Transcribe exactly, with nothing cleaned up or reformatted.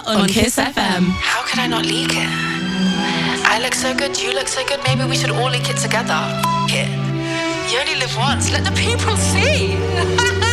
und Kiss F M. How could I not leak it? I look so good, you look so good, maybe we should all leak it together. F- it. You only live once, let the people see.